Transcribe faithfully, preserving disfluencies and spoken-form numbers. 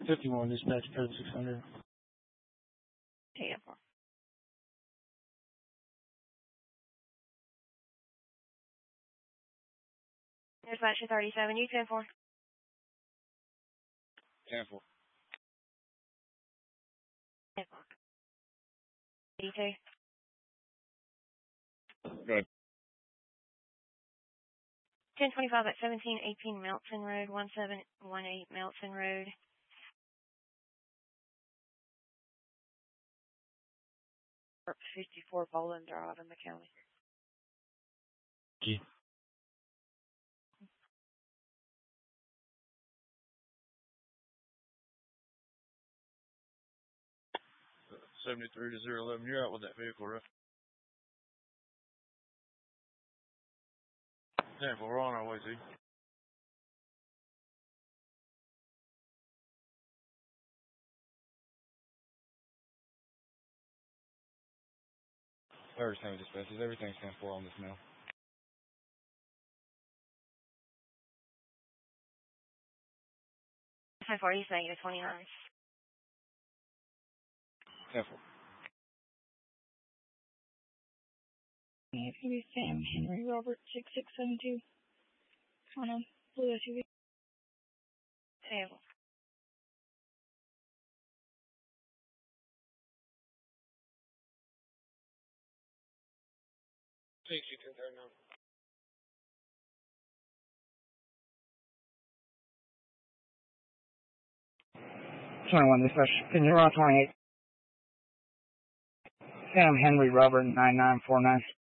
fifty-one, dispatch code six hundred. ten four. Dispatch two thirty-seven, you ten four. ten four. ten four. eighty-two. Good. ten twenty-five at seventeen eighteen Melton Road, one seven one eight Melton Road. fifty-four Boland Drive in the county. Thank you. seventy-three to zero eleven. You're out with that vehicle, right? ten four, we're on our way to you. Everything dispatches. Everything's ten four on this mail. ten four, you say to twenty-nine. ten four. Yeah, it's going to be Sam Henry Robert six six seven two on a blue S U V. Table. Six two ten thirty-nine. twenty-one, dispatch. Can you run twenty-eight? Sam Henry Robert nine nine four nine.